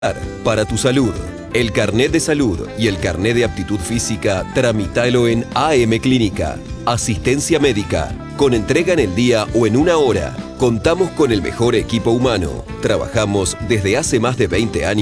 Para tu salud, el carnet de salud y el carnet de aptitud física, tramitalo en AM Clínica. Asistencia médica, con entrega en el día o en una hora. Contamos con el mejor equipo humano. Trabajamos desde hace más de 20 años